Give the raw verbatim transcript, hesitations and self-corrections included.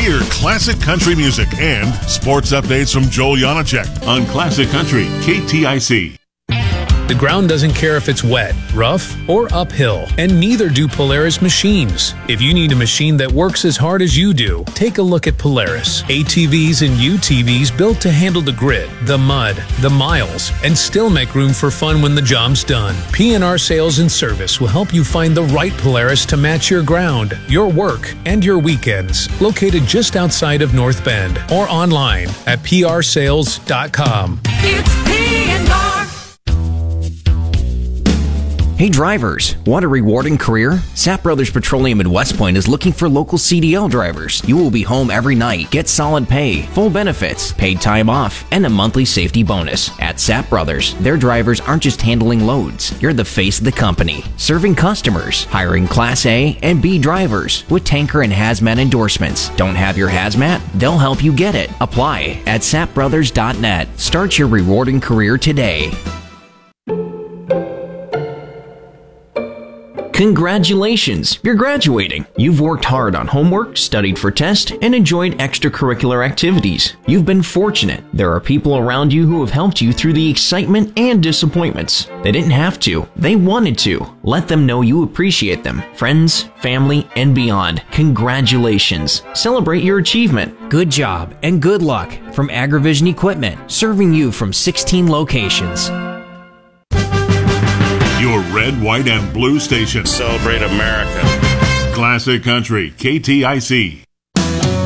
Hear classic country music and sports updates from Joel Janacek on Classic Country K T I C. The ground doesn't care if it's wet, rough, or uphill, and neither do Polaris machines. If you need a machine that works as hard as you do, take a look at Polaris. A T Vs and U T Vs built to handle the grit, the mud, the miles, and still make room for fun when the job's done. P and R Sales and Service will help you find the right Polaris to match your ground, your work, and your weekends. Located just outside of North Bend or online at P R sales dot com. It's P and R. Hey drivers, want a rewarding career? Sapp Brothers Petroleum in West Point is looking for local C D L drivers. You will be home every night, get solid pay, full benefits, paid time off, and a monthly safety bonus. At Sapp Brothers, their drivers aren't just handling loads. You're the face of the company, serving customers, hiring Class A and B drivers with tanker and hazmat endorsements. Don't have your hazmat? They'll help you get it. Apply at sapp brothers dot net. Start your rewarding career today. Congratulations! You're graduating. You've worked hard on homework, studied for tests, and enjoyed extracurricular activities. You've been fortunate. There are people around you who have helped you through the excitement and disappointments. They didn't have to. They wanted to. Let them know you appreciate them. Friends, family, and beyond. Congratulations. Celebrate your achievement. Good job and good luck from AgriVision Equipment, serving you from sixteen locations. Your red, white, and blue station. Celebrate America. Classic Country K T I C.